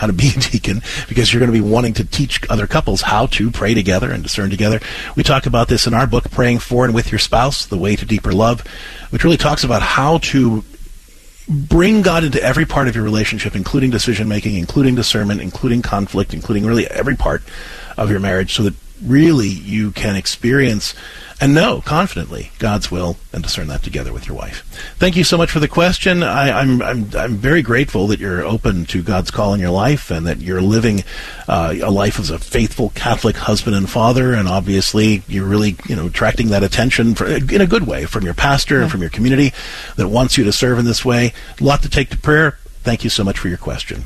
how to be a deacon, because you're going to be wanting to teach other couples how to pray together and discern together. We talk about this in our book, Praying For and With Your Spouse, The Way to Deeper Love, which really talks about how to bring God into every part of your relationship, including decision-making, including discernment, including conflict, including really every part of your marriage, so that really you can experience and know confidently God's will and discern that together with your wife. Thank you so much for the question. I'm very grateful that you're open to God's call in your life and that you're living a life as a faithful Catholic husband and father, and obviously you're really attracting that attention in a good way from your pastor and from your community that wants you to serve in this way. A lot to take to prayer. Thank you so much for your question.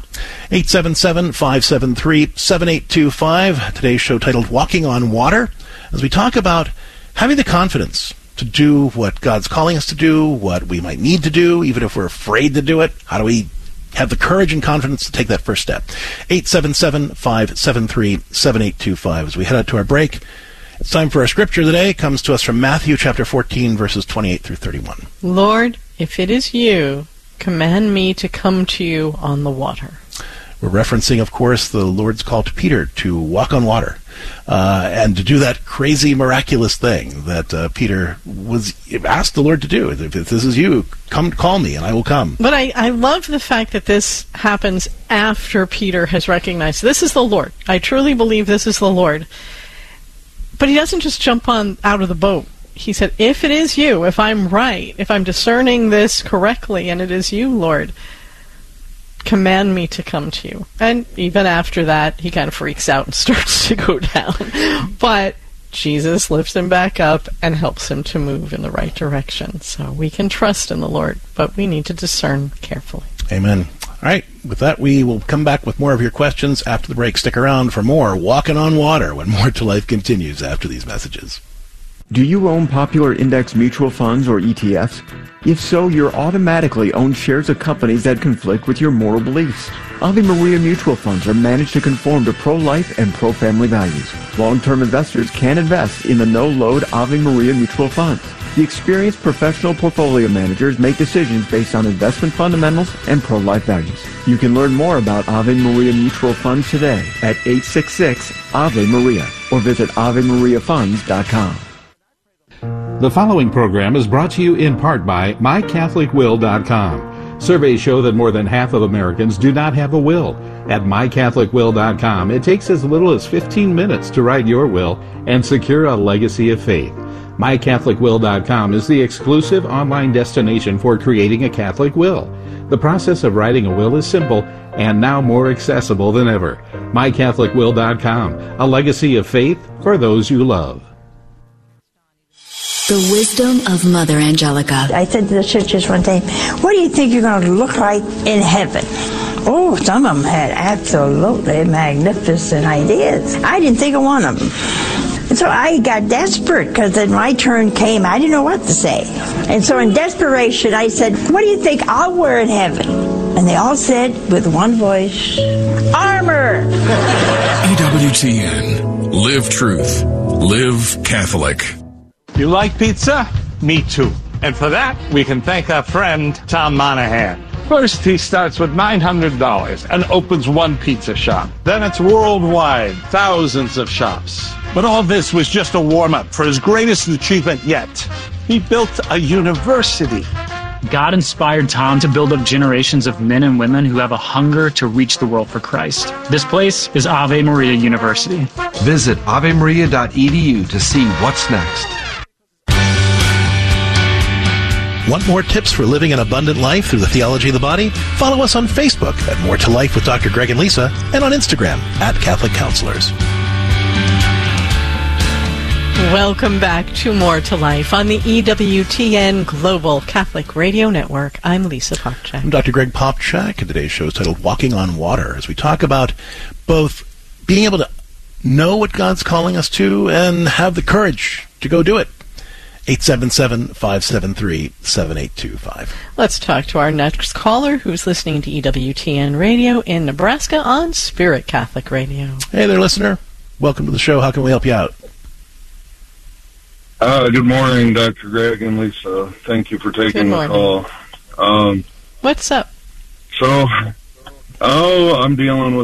877-573-7825. Today's show titled Walking on Water, as we talk about having the confidence to do what God's calling us to do, what we might need to do, even if we're afraid to do it. How do we have the courage and confidence to take that first step? 877-573-7825. As we head out to our break, it's time for our scripture today. It comes to us from Matthew chapter 14, verses 28 through 31. Lord, if it is you, command me to come to you on the water. We're referencing, of course, the Lord's call to Peter to walk on water and to do that crazy, miraculous thing that Peter was asked the Lord to do. If this is you, come call me and I will come. But I love the fact that this happens after Peter has recognized this is the Lord. I truly believe this is the Lord. But he doesn't just jump out of the boat. He said, if it is you, if I'm right, if I'm discerning this correctly, and it is you, Lord, command me to come to you. And even after that, he kind of freaks out and starts to go down. But Jesus lifts him back up and helps him to move in the right direction. So we can trust in the Lord, but we need to discern carefully. Amen. All right. With that, we will come back with more of your questions after the break. Stick around for more Walking on Water when More to Life continues after these messages. Do you own popular index mutual funds or ETFs? If so, you're automatically own shares of companies that conflict with your moral beliefs. Ave Maria mutual funds are managed to conform to pro-life and pro-family values. Long-term investors can invest in the no-load Ave Maria mutual funds. The experienced professional portfolio managers make decisions based on investment fundamentals and pro-life values. You can learn more about Ave Maria mutual funds today at 866-AVE-MARIA or visit AveMariaFunds.com. The following program is brought to you in part by MyCatholicWill.com. Surveys show that more than half of Americans do not have a will. At MyCatholicWill.com, it takes as little as 15 minutes to write your will and secure a legacy of faith. MyCatholicWill.com is the exclusive online destination for creating a Catholic will. The process of writing a will is simple and now more accessible than ever. MyCatholicWill.com, a legacy of faith for those you love. The wisdom of Mother Angelica. I said to the sisters one time, what do you think you're going to look like in heaven? Oh, some of them had absolutely magnificent ideas. I didn't think of one of them. And so I got desperate because then my turn came. I didn't know what to say. And so in desperation, I said, what do you think I'll wear in heaven? And they all said with one voice, armor. EWTN. Live truth. Live Catholic. You like pizza? Me too. And for that, we can thank our friend Tom Monahan. First, he starts with $900 and opens one pizza shop. Then it's worldwide, thousands of shops. But all this was just a warm-up for his greatest achievement yet. He built a university. God inspired Tom to build up generations of men and women who have a hunger to reach the world for Christ. This place is Ave Maria University. Visit avemaria.edu to see what's next. Want more tips for living an abundant life through the theology of the body? Follow us on Facebook at More to Life with Dr. Greg and Lisa, and on Instagram at Catholic Counselors. Welcome back to More to Life on the EWTN Global Catholic Radio Network. I'm Lisa Popchak. I'm Dr. Greg Popchak, and today's show is titled Walking on Water, as we talk about both being able to know what God's calling us to and have the courage to go do it. 877-573-7825. Let's talk to our next caller who's listening to EWTN Radio in Nebraska on Spirit Catholic Radio. Hey there, listener. Welcome to the show. How can we help you out? Good morning, Dr. Greg and Lisa. Thank you for taking the call. What's up? So, I'm dealing with